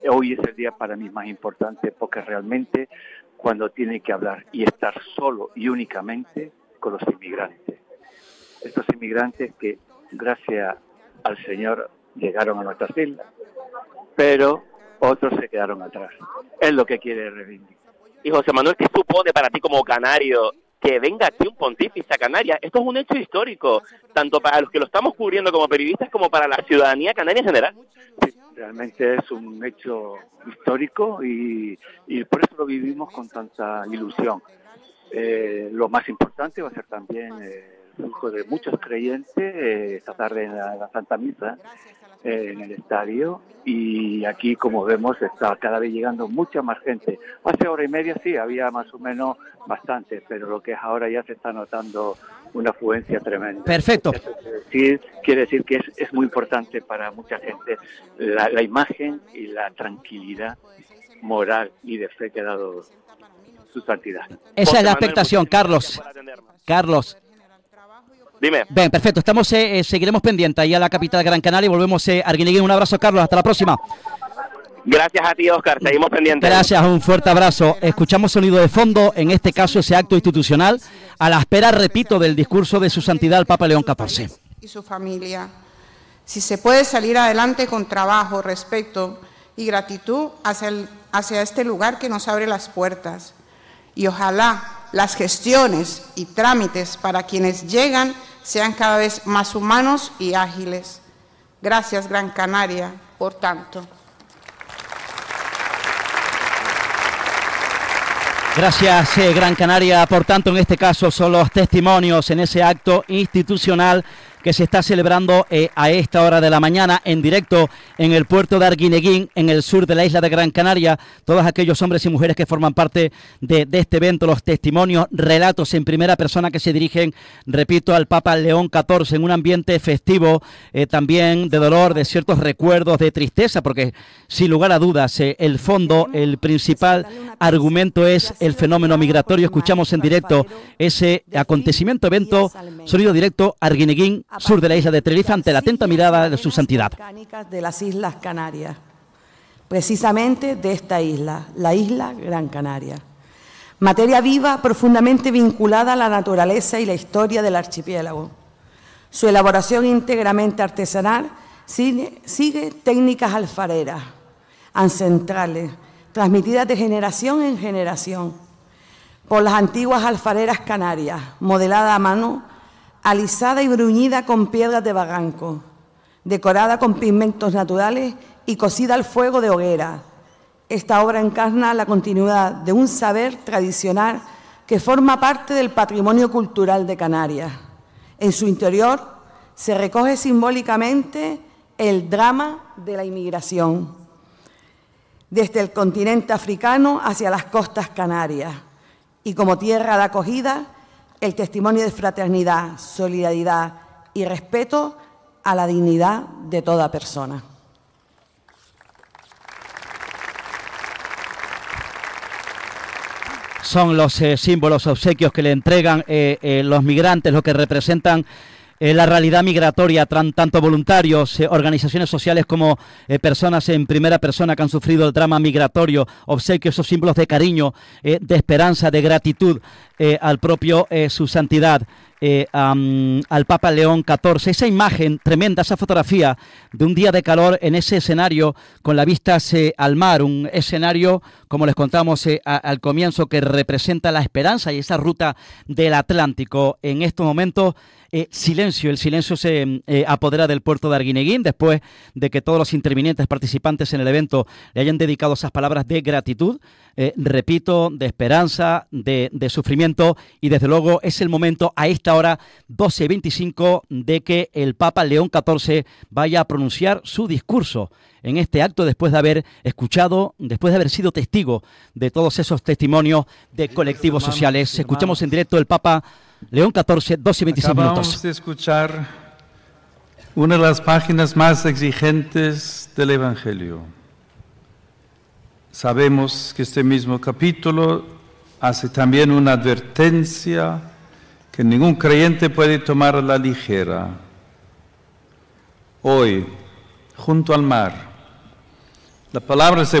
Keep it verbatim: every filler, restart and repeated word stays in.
hoy es el día para mí más importante porque realmente cuando tiene que hablar y estar solo y únicamente con los inmigrantes. Estos inmigrantes que, gracias al Señor, llegaron a nuestras islas, pero otros se quedaron atrás. Es lo que quiere reivindicar. Y José Manuel, ¿qué supone para ti como canario que venga aquí un pontífice a Canarias? Esto es un hecho histórico, tanto para los que lo estamos cubriendo como periodistas como para la ciudadanía canaria en general. Sí, realmente es un hecho histórico y, y por eso lo vivimos con tanta ilusión. Eh, lo más importante va a ser también eh, el flujo de muchos creyentes eh, esta tarde en la, la Santa Misa eh, en el estadio, y aquí, como vemos, está cada vez llegando mucha más gente. Hace hora y media sí, había más o menos bastante, pero lo que es ahora ya se está notando una afluencia tremenda. Perfecto. Eso quiere decir, quiere decir que es, es muy importante para mucha gente la, la imagen y la tranquilidad moral y de fe que ha dado su santidad. Esa es la expectación, Carlos. Carlos. Dime. Bien, perfecto. Estamos, eh, eh, seguiremos pendientes ahí a la capital de Gran Canaria y volvemos eh, a Arguineguín. Un abrazo, Carlos. Hasta la próxima. Gracias a ti, Óscar. Seguimos pendientes. Gracias, un fuerte abrazo. Escuchamos sonido de fondo, en este caso ese acto institucional, a la espera, repito, del discurso de su santidad el Papa León catorce. Y su familia. Si se puede salir adelante con trabajo, respeto y gratitud hacia, el, hacia este lugar que nos abre las puertas. Y ojalá las gestiones y trámites para quienes llegan sean cada vez más humanos y ágiles. Gracias, Gran Canaria, por tanto. Gracias, eh, Gran Canaria. Por tanto, en este caso son los testimonios en ese acto institucional que se está celebrando eh, a esta hora de la mañana en directo en el puerto de Arguineguín, en el sur de la isla de Gran Canaria. Todos aquellos hombres y mujeres que forman parte de, de este evento, los testimonios, relatos en primera persona que se dirigen, repito, al Papa León catorce en un ambiente festivo, eh, también de dolor, de ciertos recuerdos, de tristeza, porque sin lugar a dudas eh, el fondo, el principal argumento es el fenómeno migratorio. Escuchamos en directo ese acontecimiento, evento, sonido directo, Arguineguín, sur de la isla de Tenerife, ante la atenta mirada de su santidad. De las Islas Canarias, precisamente de esta isla, la isla Gran Canaria. Materia viva profundamente vinculada a la naturaleza y la historia del archipiélago. Su elaboración íntegramente artesanal sigue, sigue técnicas alfareras, ancestrales, transmitidas de generación en generación por las antiguas alfareras canarias, modelada a mano, alisada y bruñida con piedras de barranco, decorada con pigmentos naturales y cocida al fuego de hoguera. Esta obra encarna la continuidad de un saber tradicional que forma parte del patrimonio cultural de Canarias. En su interior se recoge simbólicamente el drama de la inmigración, desde el continente africano hacia las costas canarias, y como tierra de acogida, el testimonio de fraternidad, solidaridad y respeto a la dignidad de toda persona. Son los eh, símbolos, obsequios que le entregan eh, eh, los migrantes, lo que representan eh, la realidad migratoria, tran, tanto voluntarios, eh, organizaciones sociales como eh, personas en primera persona que han sufrido el drama migratorio, obsequios, esos símbolos de cariño, eh, de esperanza, de gratitud eh, al propio eh, su santidad. Eh, um, al Papa León catorce, esa imagen tremenda, esa fotografía de un día de calor en ese escenario con la vista eh, al mar, un escenario, como les contamos eh, a, al comienzo, que representa la esperanza y esa ruta del Atlántico. En estos momentos, eh, silencio, el silencio se eh, apodera del puerto de Arguineguín después de que todos los intervinientes participantes en el evento le hayan dedicado esas palabras de gratitud, eh, repito, de esperanza, de, de sufrimiento, y desde luego es el momento a esta hora doce y veinticinco de que el Papa León catorce vaya a pronunciar su discurso en este acto, después de haber escuchado, después de haber sido testigo de todos esos testimonios de colectivos sociales. Escuchamos en directo el Papa León catorce, doce y veinticinco minutos. Acabamos de escuchar una de las páginas más exigentes del Evangelio. Sabemos que este mismo capítulo hace también una advertencia que ningún creyente puede tomar a la ligera. Hoy, junto al mar, La palabra se